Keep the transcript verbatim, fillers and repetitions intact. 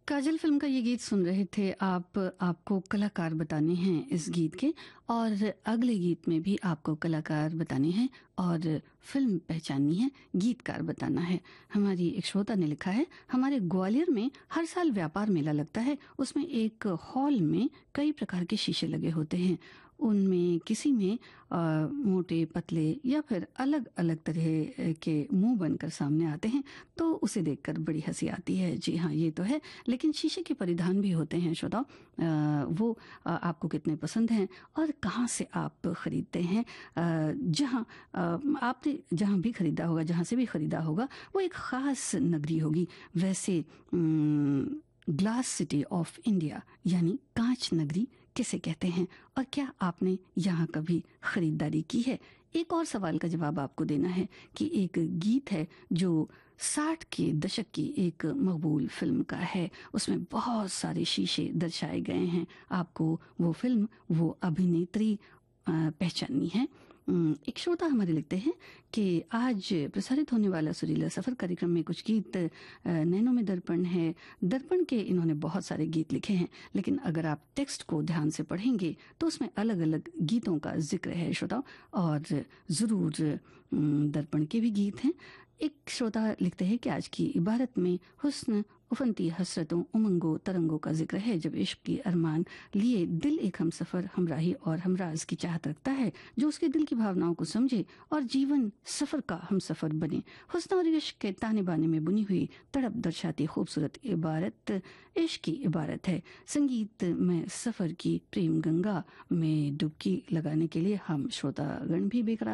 काजल film का ये गीत सुन रहे थे आप। आपको कलाकार बताने हैं इस गीत के, और अगले गीत में भी आपको कलाकार बताने हैं और फ़िल्म पहचाननी है, गीतकार बताना है। हमारी एक श्रोता ने लिखा है, हमारे ग्वालियर में हर साल व्यापार मेला लगता है। उसमें एक हॉल में कई प्रकार के शीशे लगे होते हैं। उनमें किसी में आ, मोटे पतले या फिर अलग अलग तरह के मुंह बनकर सामने आते हैं, तो उसे देखकर बड़ी हंसी आती है। जी हाँ, ये तो है। लेकिन शीशे के परिधान भी होते हैं श्रोताओ। वो आ, आपको कितने पसंद हैं और कहाँ से आप खरीदते हैं। जहाँ आपने जहाँ भी खरीदा होगा, जहाँ से भी खरीदा होगा, वो एक ख़ास नगरी होगी। वैसे ग्लास सिटी ऑफ इंडिया यानी कांच नगरी किसे कहते हैं, और क्या आपने यहाँ कभी खरीदारी की है? एक और सवाल का जवाब आपको देना है कि एक गीत है जो साठ के दशक की एक मकबूल फिल्म का है। उसमें बहुत सारे शीशे दर्शाए गए हैं। आपको वो फिल्म, वो अभिनेत्री पहचाननी है। एक श्रोता हमारे लिखते हैं कि आज प्रसारित होने वाला सुरीला सफर कार्यक्रम में कुछ गीत नैनों में दर्पण है। दर्पण के इन्होंने बहुत सारे गीत लिखे हैं, लेकिन अगर आप टेक्स्ट को ध्यान से पढ़ेंगे तो उसमें अलग अलग गीतों का जिक्र है श्रोताओं, और ज़रूर दर्पण के भी गीत हैं। एक श्रोता लिखते हैं कि आज की इबारत में हुस्न, उफनती हसरतों, उमंगों, तरंगों का जिक्र है। जब इश्क की अरमान लिए दिल एक हम सफर, हमराही और हमराज की चाहत रखता है, जो उसके दिल की भावनाओं को समझे और जीवन सफर का हम सफर बने। हुस्न और इश्क के ताने बाने में बुनी हुई तड़प दर्शाती खूबसूरत इबारत इश्क की इबारत है। संगीत में सफर की प्रेम गंगा में डुबकी लगाने के लिए हम श्रोतागण भी बेकरार